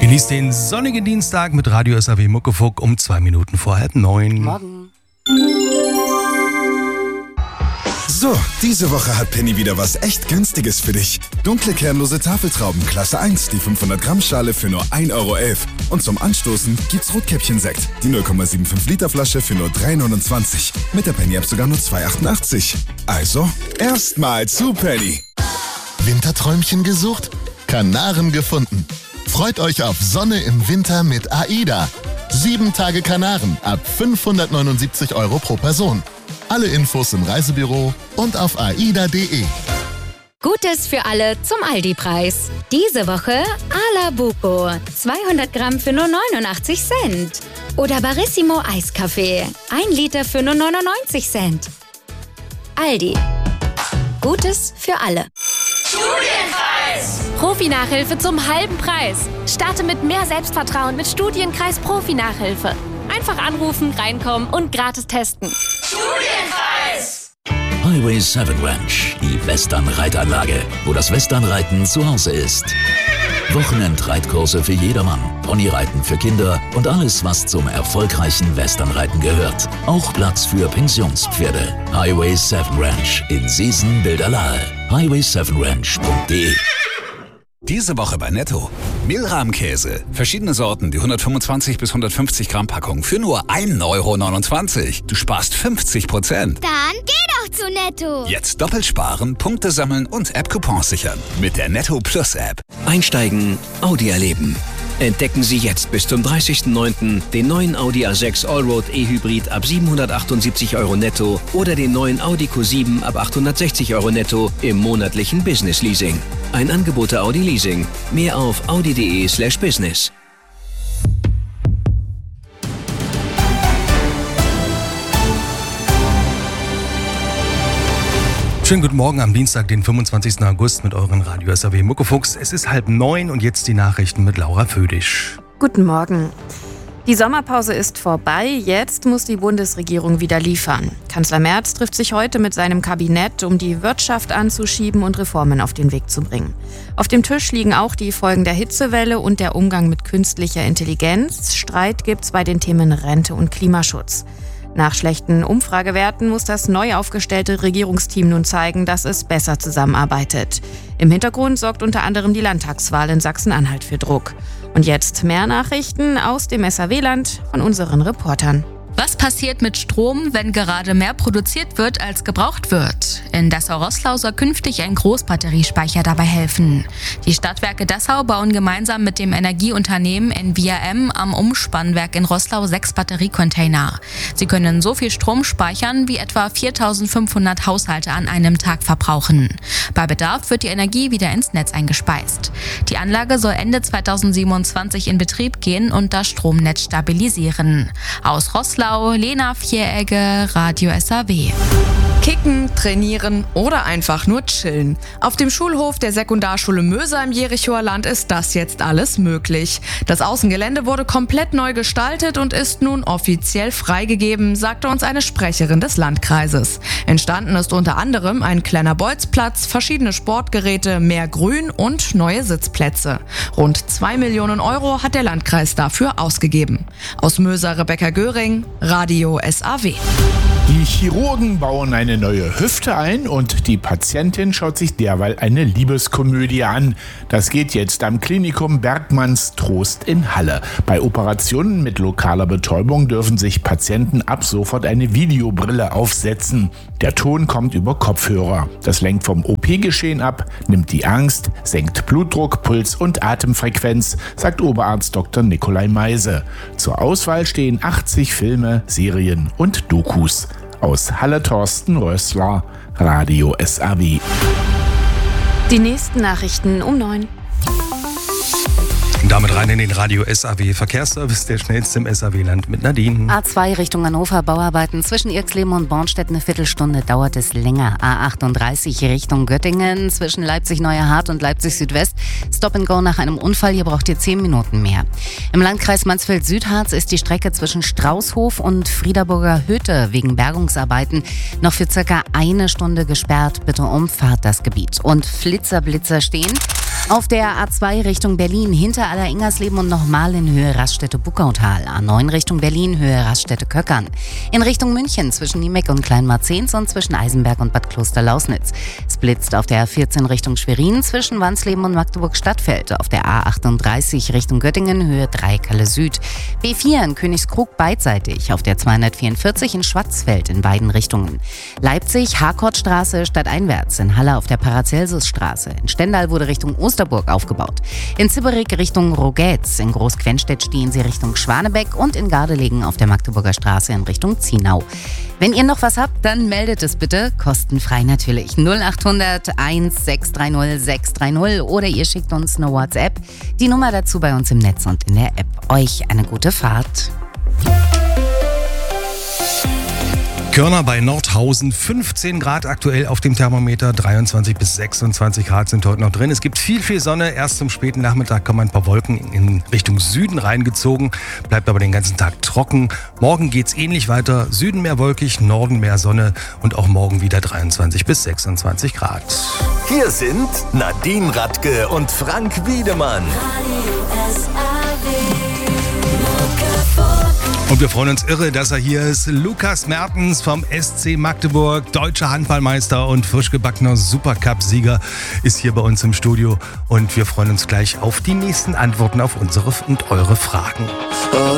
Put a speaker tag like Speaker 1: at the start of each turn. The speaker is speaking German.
Speaker 1: Genießt den sonnigen Dienstag mit Radio SAW Muckefuck um 2 Minuten vor 8:30.
Speaker 2: Morgen.
Speaker 3: So, diese Woche hat Penny wieder was echt Günstiges für dich. Dunkle kernlose Tafeltrauben Klasse 1, die 500 Gramm Schale für nur 1,11 €. Und zum Anstoßen gibt's Rotkäppchen-Sekt, die 0,75 Liter Flasche für nur 3,29 €. Mit der Penny-App sogar nur 2,88 €. Also, erstmal zu Penny.
Speaker 4: Winterträumchen gesucht? Kanaren gefunden. Freut euch auf Sonne im Winter mit AIDA. 7 Tage Kanaren ab 579 € pro Person. Alle Infos im Reisebüro und auf aida.de.
Speaker 5: Gutes für alle zum Aldi-Preis. Diese Woche Alabuco, 200 Gramm für nur 89 Cent. Oder Barissimo Eiskaffee, 1 Liter für nur 99 Cent. Aldi. Gutes für alle.
Speaker 6: Studienkreis! Profi-Nachhilfe zum halben Preis. Starte mit mehr Selbstvertrauen mit Studienkreis Profi-Nachhilfe. Einfach anrufen, reinkommen und gratis testen. Studienkreis!
Speaker 7: Highway 7 Ranch, die Western-Reitanlage, wo das Westernreiten zu Hause ist. Wochenendreitkurse für jedermann, Ponyreiten für Kinder und alles, was zum erfolgreichen Westernreiten gehört. Auch Platz für Pensionspferde. Highway 7 Ranch in Seesen-Bilderlahe. highway7ranch.de.
Speaker 8: Diese Woche bei Netto. Mehlrahmkäse. Verschiedene Sorten, die 125 bis 150 Gramm Packung für nur 1,29 €. Du sparst 50%.
Speaker 9: Dann geh doch zu Netto.
Speaker 8: Jetzt doppelt sparen, Punkte sammeln und App-Coupons sichern. Mit der Netto Plus App.
Speaker 10: Einsteigen, Audi erleben. Entdecken Sie jetzt bis zum 30.09. den neuen Audi A6 Allroad E-Hybrid ab 778 € netto oder den neuen Audi Q7 ab 860 € netto im monatlichen Business Leasing. Ein Angebot der Audi Leasing. Mehr auf audi.de/business.
Speaker 1: Schönen guten Morgen am Dienstag, den 25. August mit euren Radio SAW Muckefucks. Es ist 8:30 und jetzt die Nachrichten mit Laura Födisch.
Speaker 11: Guten Morgen. Die Sommerpause ist vorbei, jetzt muss die Bundesregierung wieder liefern. Kanzler Merz trifft sich heute mit seinem Kabinett, um die Wirtschaft anzuschieben und Reformen auf den Weg zu bringen. Auf dem Tisch liegen auch die Folgen der Hitzewelle und der Umgang mit künstlicher Intelligenz. Streit gibt's bei den Themen Rente und Klimaschutz. Nach schlechten Umfragewerten muss das neu aufgestellte Regierungsteam nun zeigen, dass es besser zusammenarbeitet. Im Hintergrund sorgt unter anderem die Landtagswahl in Sachsen-Anhalt für Druck. Und jetzt mehr Nachrichten aus dem SAW-Land von unseren Reportern.
Speaker 12: Was passiert mit Strom, wenn gerade mehr produziert wird, als gebraucht wird? In Dessau-Roßlau soll künftig ein Großbatteriespeicher dabei helfen. Die Stadtwerke Dessau bauen gemeinsam mit dem Energieunternehmen NVRM am Umspannwerk in Roßlau 6 Batteriecontainer. Sie können so viel Strom speichern, wie etwa 4.500 Haushalte an einem Tag verbrauchen. Bei Bedarf wird die Energie wieder ins Netz eingespeist. Die Anlage soll Ende 2027 in Betrieb gehen und das Stromnetz stabilisieren. Aus Roßlau Lena Vieregge, Radio SAW.
Speaker 13: Kicken, trainieren oder einfach nur chillen. Auf dem Schulhof der Sekundarschule Möser im Jerichoer Land ist das jetzt alles möglich. Das Außengelände wurde komplett neu gestaltet und ist nun offiziell freigegeben, sagte uns eine Sprecherin des Landkreises. Entstanden ist unter anderem ein kleiner Bolzplatz, verschiedene Sportgeräte, mehr Grün und neue Sitzplätze. Rund 2 Millionen € hat der Landkreis dafür ausgegeben. Aus Möser Rebecca Göring, Radio SAW.
Speaker 14: Die Chirurgen bauen eine neue Hüfte ein und die Patientin schaut sich derweil eine Liebeskomödie an. Das geht jetzt am Klinikum Bergmanns Trost in Halle. Bei Operationen mit lokaler Betäubung dürfen sich Patienten ab sofort eine Videobrille aufsetzen. Der Ton kommt über Kopfhörer. Das lenkt vom OP-Geschehen ab, nimmt die Angst, senkt Blutdruck, Puls und Atemfrequenz, sagt Oberarzt Dr. Nikolai Meise. Zur Auswahl stehen 80 Filme, Serien und Dokus. Aus Halle Thorsten Rössler, Radio SAW.
Speaker 11: Die nächsten Nachrichten um 9.
Speaker 1: Damit rein in den Radio SAW Verkehrsservice, der schnellste im SAW-Land mit Nadine.
Speaker 2: A2 Richtung Hannover, Bauarbeiten zwischen Irxleben und Bornstedt, eine Viertelstunde dauert es länger. A38 Richtung Göttingen, zwischen Leipzig-Neuerhardt und Leipzig-Südwest. Stop and Go nach einem Unfall, hier braucht ihr 10 Minuten mehr. Im Landkreis Mansfeld-Südharz ist die Strecke zwischen Straußhof und Friederburger Hütte wegen Bergungsarbeiten noch für circa 1 Stunde gesperrt. Bitte umfahrt das Gebiet. Und Flitzer stehen. Auf der A2 Richtung Berlin, hinter Aller-Ingersleben und nochmal in Höhe Raststätte-Buckautal. A9 Richtung Berlin, Höhe Raststätte-Köckern. In Richtung München zwischen Niemeck und Kleinmarzehns und zwischen Eisenberg und Bad Kloster-Lausnitz. Es blitzt auf der A14 Richtung Schwerin zwischen Wansleben und Magdeburg-Stadtfeld. Auf der A38 Richtung Göttingen, Höhe Dreikalle Süd. B4 in Königskrug beidseitig. Auf der 244 in Schwarzfeld in beiden Richtungen. Leipzig, Harkortstraße stadteinwärts. In Halle auf der Paracelsusstraße. In Stendal wurde Richtung Osterburg aufgebaut. In Zipperich Richtung Rogetz, in Großquenstedt stehen sie Richtung Schwanebeck und in Gardelegen auf der Magdeburger Straße in Richtung Zienau. Wenn ihr noch was habt, dann meldet es bitte, kostenfrei natürlich. 0800 1630 630 oder ihr schickt uns eine WhatsApp. Die Nummer dazu bei uns im Netz und in der App. Euch eine gute Fahrt.
Speaker 1: Körner bei Nordhausen, 15 Grad aktuell auf dem Thermometer, 23 bis 26 Grad sind heute noch drin. Es gibt viel Sonne, erst zum späten Nachmittag kommen ein paar Wolken in Richtung Süden reingezogen, bleibt aber den ganzen Tag trocken. Morgen geht's ähnlich weiter, Süden mehr wolkig, Norden mehr Sonne und auch morgen wieder 23 bis 26 Grad.
Speaker 15: Hier sind Nadine Radke und Frank Wiedemann.
Speaker 1: Und wir freuen uns irre, dass er hier ist. Lukas Mertens vom SC Magdeburg, deutscher Handballmeister und frisch gebackener Supercup-Sieger, ist hier bei uns im Studio. Und wir freuen uns gleich auf die nächsten Antworten auf unsere und eure Fragen.